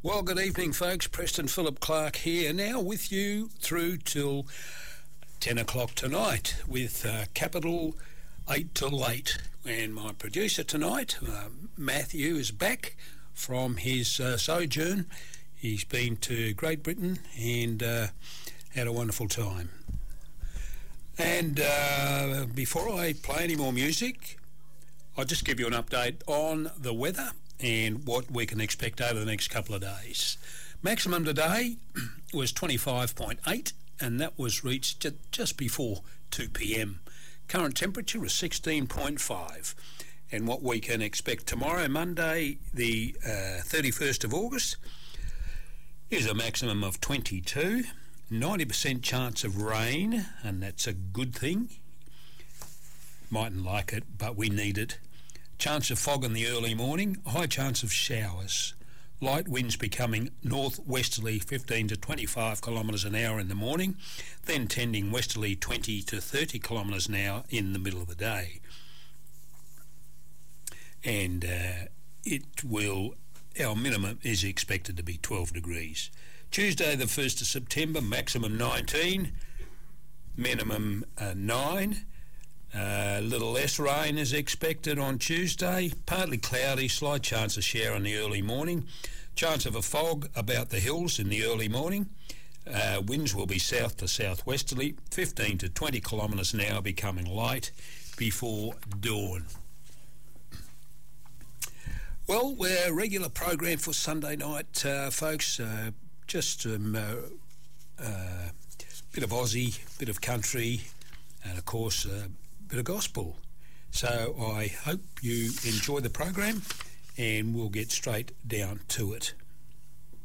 Well, good evening, folks. Preston Philip Clark here, now with you through till 10 o'clock tonight with Capital 8 till 8. And my producer tonight, Matthew, is back from his sojourn. He's been to Great Britain and had a wonderful time. And before I play any more music, I'll just give you an update on the weather and what we can expect over the next couple of days. Maximum today was 25.8, and that was reached just before 2 p.m. Current temperature is 16.5. And what we can expect tomorrow, Monday, the 31st of August, is a maximum of 22, 90% chance of rain, and that's a good thing. Mightn't like it, but we need it. Chance of fog in the early morning, high chance of showers. Light winds becoming northwesterly 15 to 25 kilometres an hour in the morning, then tending westerly 20 to 30 kilometres an hour in the middle of the day. And our minimum is expected to be 12 degrees. Tuesday the 1st of September, maximum 19, minimum 9. A little less rain is expected on Tuesday, partly cloudy, slight chance of shower in the early morning, chance of a fog about the hills in the early morning. Winds will be south to southwesterly, 15 to 20 kilometres an hour, becoming light before dawn. Well, we're a regular program for Sunday night, folks. Just bit of Aussie, bit of country, and of course bit of gospel. So I hope you enjoy the program, and we'll get straight down to it.